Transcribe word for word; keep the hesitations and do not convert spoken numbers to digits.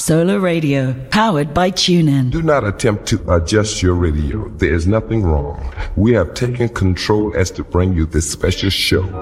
Solar Radio, powered by TuneIn. Do not attempt to adjust your radio. There is nothing wrong. We have taken control as to bring you this special show.